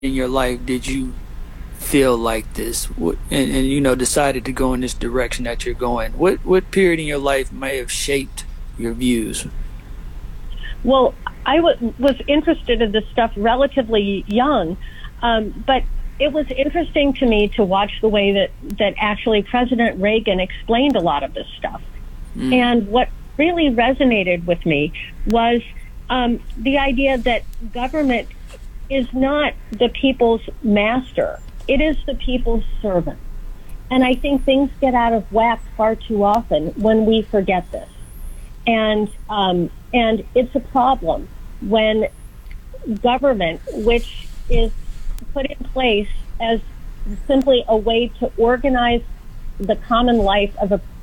in your life did you feel like this and decided to go in this direction that you're going? What period in your life may have shaped your views? Well, was interested in this stuff relatively young, but it was interesting to me to watch the way that actually President Reagan explained a lot of this stuff. And what really resonated with me was the idea that government is not the people's master. It is the people's servant. And I think things get out of whack far too often when we forget this. And it's a problem when government, which is put in place as simply a way to organize the common life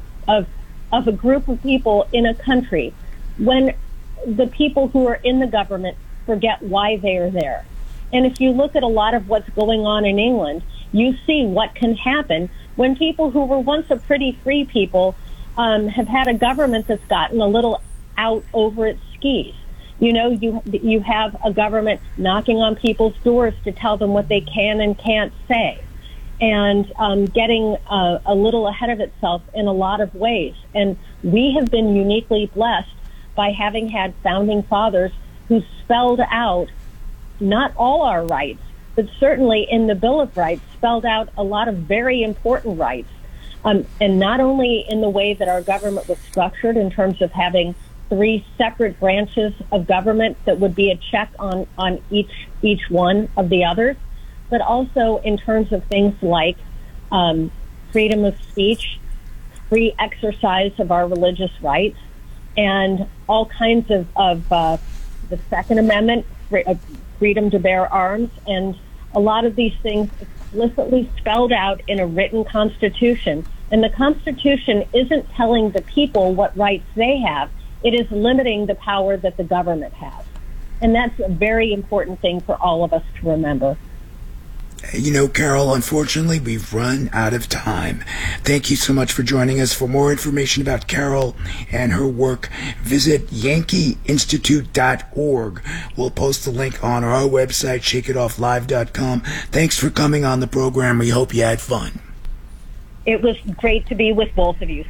of a group of people in a country, when the people who are in the government forget why they are there. And if you look at a lot of what's going on in England, you see what can happen when people who were once a pretty free people have had a government that's gotten a little out over its skis. You know, you have a government knocking on people's doors to tell them what they can and can't say, and getting a little ahead of itself in a lot of ways. And we have been uniquely blessed by having had founding fathers who spelled out not all our rights, but certainly in the Bill of Rights spelled out a lot of very important rights. And not only in the way that our government was structured in terms of having three separate branches of government that would be a check on each one of the others, but also in terms of things like freedom of speech, free exercise of our religious rights, and all kinds of the Second Amendment, freedom to bear arms, and a lot of these things explicitly spelled out in a written constitution. And the Constitution isn't telling the people what rights they have. It is limiting the power that the government has. And that's a very important thing for all of us to remember. You know, Carol, unfortunately, we've run out of time. Thank you so much for joining us. For more information about Carol and her work, visit yankeeinstitute.org. We'll post the link on our website, shakeitofflive.com. Thanks for coming on the program. We hope you had fun. It was great to be with both of you.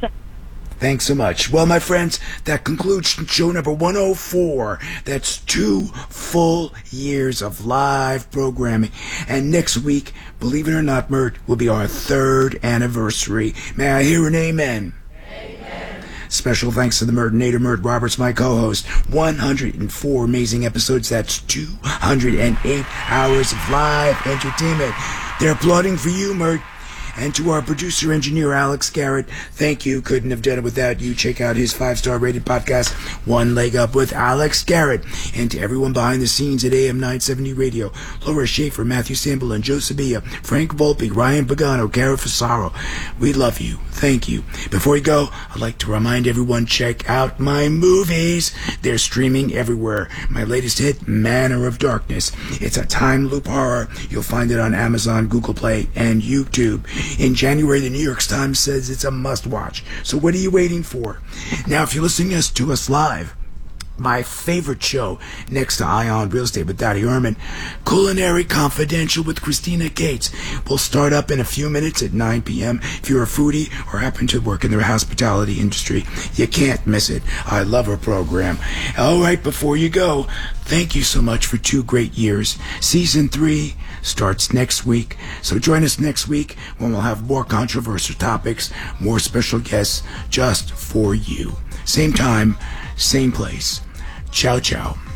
Thanks so much. Well, my friends, that concludes show number 104. That's 2 full years of live programming. And next week, believe it or not, Mert, will be our 3rd anniversary. May I hear an amen? Amen. Special thanks to the Mertinator, Mert Roberts, my co-host. 104 amazing episodes. That's 208 hours of live entertainment. They're applauding for you, Mert. And to our producer, engineer, Alex Garrett, thank you. Couldn't have done it without you. Check out his 5-star rated podcast, One Leg Up with Alex Garrett. And to everyone behind the scenes at AM 970 Radio, Laura Schaefer, Matthew Samble, and Joe Sabia, Frank Volpe, Ryan Pagano, Cara Fasaro, we love you. Thank you. Before we go, I'd like to remind everyone, check out my movies. They're streaming everywhere. My latest hit, Manor of Darkness. It's a time loop horror. You'll find it on Amazon, Google Play, and YouTube. In January, the New York Times says it's a must-watch. So what are you waiting for? Now, if you're listening to us live, my favorite show next to Ion Real Estate with Dottie Ehrman, Culinary Confidential with Christina Gates, will start up in a few minutes at 9 p.m. If you're a foodie or happen to work in the hospitality industry, you can't miss it. I love her program. All right, before you go, thank you so much for 2 great years. Season 3 starts next week, so join us next week when we'll have more controversial topics, more special guests just for you. Same time, same place. Ciao, ciao.